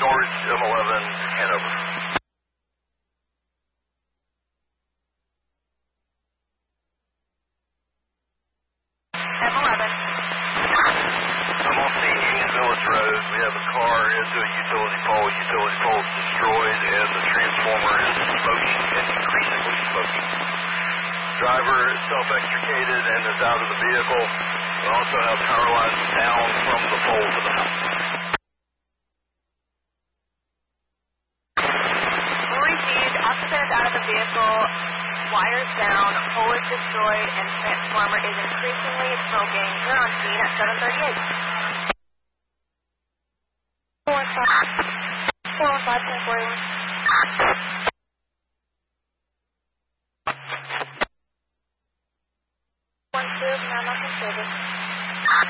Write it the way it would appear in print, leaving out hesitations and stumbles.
Norwich M11, Hanover. M11. I'm on St. Union Village Road. We have a car into a utility pole. Utility pole is destroyed, and the transformer is smoking and increasingly smoking. Driver is self-extricated and is out of the vehicle. We also have power lines down from the pole to the house. We received occupant out of the vehicle, wires down, pole is destroyed, and transformer is increasingly smoking. We're on scene at 7:38. 415, 1041.